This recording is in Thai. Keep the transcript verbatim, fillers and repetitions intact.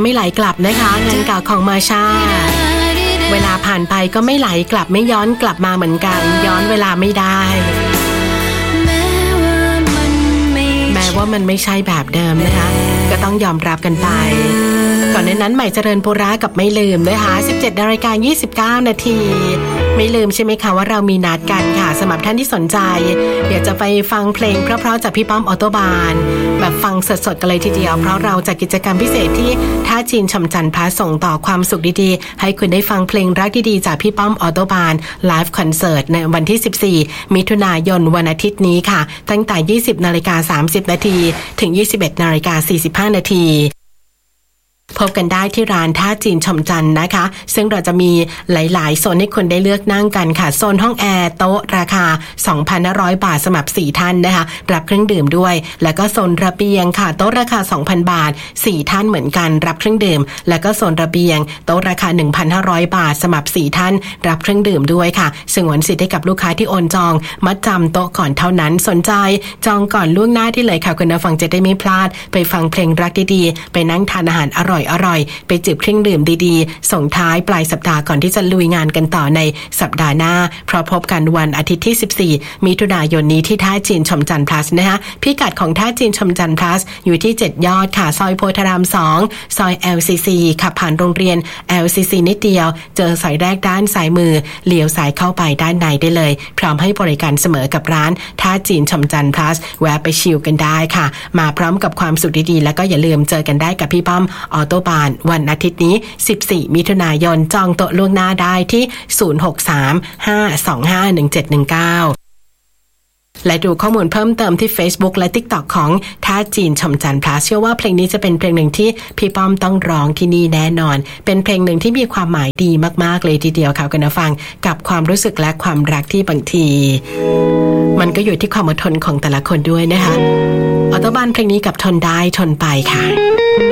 ไม่ไหลกลับนะคะงานเก่าของมาชาเวลาผ่านไปก็ไม่ไหลกลับไม่ย้อนกลับมาเหมือนกันย้อนเวลาไม่ได้แม้ว่ามันไม่ใช่แบบเดิมนะคะก็ต้องยอมรับกันไปก่อนในนั้นใหม่เจริญปุระกับไม่ลืมนะคะ สิบเจ็ดนาฬิกายี่สิบเก้านาทีไม่ลืมใช่ไหมคะว่าเรามีนัดกันค่ะสำหรับท่านที่สนใจเดี๋ยวจะไปฟังเพลงเพราะๆจากพี่ป้อมออโตบานแบบฟังสดๆกันเลยทีเดียวเพราะเราจัดกิจกรรมพิเศษที่ท่าจีนชมจันทร์พาส่งต่อความสุขดีๆให้คุณได้ฟังเพลงรักดีๆจากพี่ป้อมออโตบานไลฟ์คอนเสิร์ตในวันที่สิบสี่มิถุนายนวันอาทิตย์นี้ค่ะตั้งแต่ ยี่สิบนาฬิกาสามสิบนาทีถึง ยี่สิบเอ็ดนาฬิกาสี่สิบห้านาทีพบกันได้ที่ร้านท่าจีนชมจันทร์นะคะซึ่งเราจะมีหลายๆโซนให้คุณได้เลือกนั่งกันค่ะโซนห้องแอร์โต๊ะราคา สองพันห้าร้อย บาทสำหรับสี่ท่านนะคะรับเครื่องดื่มด้วยแล้วก็โซนระเบียงค่ะโต๊ะราคา สองพัน บาทสี่ท่านเหมือนกันรับเครื่องดื่มแล้วก็โซนระเบียงโต๊ะราคา หนึ่งพันห้าร้อย บาทสำหรับสี่ท่านรับเครื่องดื่มด้วยค่ะสงวนสิทธิ์ให้กับลูกค้าที่โอนจองมัดจำโต๊ะก่อนเท่านั้นสนใจจองก่อนล่วงหน้าที่เลยค่ะคุณผู้ฟังจะได้ไม่พลาดไปฟังเพลงรักดีๆไปนั่งทานอาหารอร่อยอร่อยไปจิบเครื่องดื่มดีๆส่งท้ายปลายสัปดาห์ก่อนที่จะลุยงานกันต่อในสัปดาห์หน้าเพราะพบกันวันอาทิตย์ที่สิบสี่มิถุนายนนี้ที่ท่าจีนชมจันทร์ plus นะคะพิกัดของท่าจีนชมจันทร์ plus อยู่ที่เจ็ดยอดค่ะซอยโพธารามสองซอย แอล ซี ซี ขับผ่านโรงเรียน แอล ซี ซี นิดเดียวเจอสายแรกด้านซ้ายมือเลี้ยวซ้ายเข้าไปด้านในได้เลยพร้อมให้บริการเสมอกับร้านท่าจีนชมจันทร์ plus แวะไปชิลกันได้ค่ะมาพร้อมกับความสุขดีๆแล้วก็อย่าลืมเจอกันได้กับพี่ป้อมออโตบานวันอาทิตย์นี้สิบสี่มิถุนายนจองโต๊ะล่วงหน้าได้ที่ศูนย์ หก สาม ห้า สอง ห้า หนึ่ง เจ็ด หนึ่ง เก้าและดูข้อมูลเพิ่มเติมที่ Facebook และ TikTok ของท่าจีนชมจันทร์ plus เชื่อว่าเพลงนี้จะเป็นเพลงหนึ่งที่พี่ป้อมต้องร้องที่นี่แน่นอนเป็นเพลงหนึ่งที่มีความหมายดีมากๆเลยทีเดียวค่ะคุณผู้ฟังกับความรู้สึกและความรักที่บางทีมันก็อยู่ที่ความอดทนของแต่ละคนด้วยนะคะออโตบานเพลงนี้กับทนได้ทนไปค่ะ